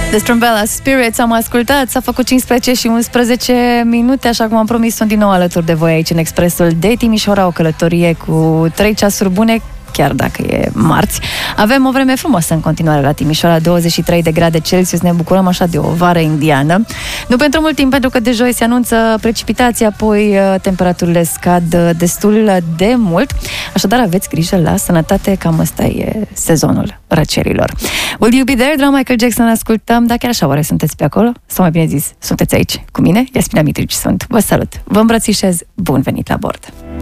The Strumbella Spirits am ascultat, s-a făcut 15 și 11 minute, așa cum am promis, sunt din nou alături de voi aici în Expresul de Timișoara, o călătorie cu 3 ceasuri bune, chiar dacă e marți. Avem o vreme frumoasă în continuare la Timișoara, 23 de grade Celsius, ne bucurăm așa de o vară indiană. Nu pentru mult timp, pentru că de joi se anunță precipitații, apoi temperaturile scad destul de mult, așadar aveți grijă la sănătate, cam ăsta e sezonul răcerilor. Will You Be There? De la Michael Jackson ascultăm, dar chiar așa oare sunteți pe acolo? Sau mai bine zis, sunteți aici cu mine? Iasmina Mitrici sunt. Vă salut! Vă îmbrățișez, bun venit la bord!